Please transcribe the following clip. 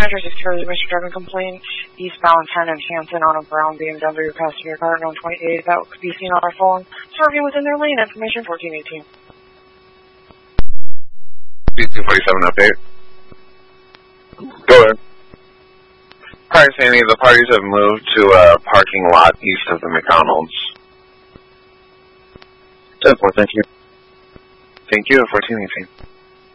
Metro 6 Mr. Driving complaint, eastbound 10 and Hampton on a brown BMW passenger car known 28 that could be seen on our phone, swerving within their lane, information 1418. B247 update. Go ahead. Hi, Sandy. The parties have moved to a parking lot east of the McDonald's. 10-4, thank you. Thank you, 1418.